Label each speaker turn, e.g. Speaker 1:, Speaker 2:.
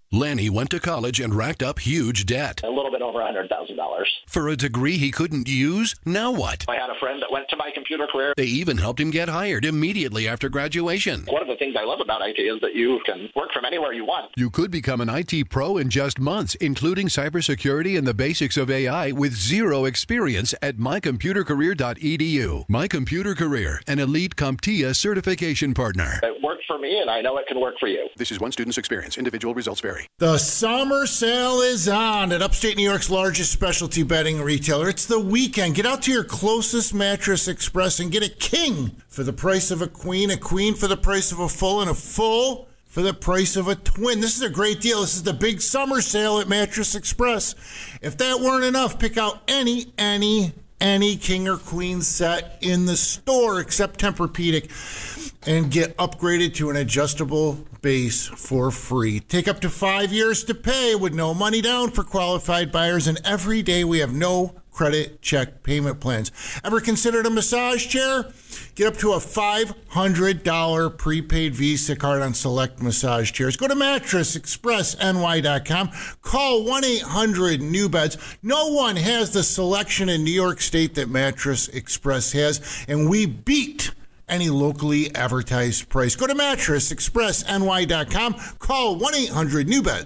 Speaker 1: Lanny went to college and racked up huge debt.
Speaker 2: A little bit over $100,000.
Speaker 1: For a degree he couldn't use? Now what?
Speaker 2: I had a friend that went to My Computer Career.
Speaker 1: They even helped him get hired immediately after graduation.
Speaker 2: One of the things I love about IT is that you can work from anywhere you want.
Speaker 1: You could become an IT pro in just months, including cybersecurity and the basics of AI with zero experience at mycomputercareer.edu. My Computer Career, an elite CompTIA certification partner.
Speaker 2: It worked for me, and I know it can work for you.
Speaker 1: This is one student's experience. Individual results vary.
Speaker 3: The summer sale is on at upstate New York's largest specialty bedding retailer. It's the weekend. Get out to your closest Mattress Express and get a king for the price of a queen for the price of a full, and a full for the price of a twin. This is a great deal. This is the big summer sale at Mattress Express. If that weren't enough, pick out any king or queen set in the store except Tempur-Pedic and get upgraded to an adjustable base for free. Take up to 5 years to pay with no money down for qualified buyers, and every day we have no credit check payment plans. Ever considered a massage chair? Get up to a $500 prepaid Visa card on select massage chairs. Go to MattressExpressNY.com. Call 1-800-NEW-BEDS. No one has the selection in New York State that Mattress Express has, and we beat any locally advertised price. Go to MattressExpressNY.com. Call 1-800-NEW-BEDS.